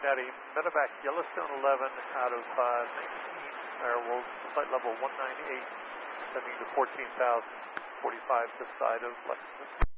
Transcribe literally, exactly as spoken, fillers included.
Cincinnati, medevac Yellowstone eleven out of uh, nineteen, or well, flight level one nine eight, sending to fourteen thousand forty-five this side of Lexington.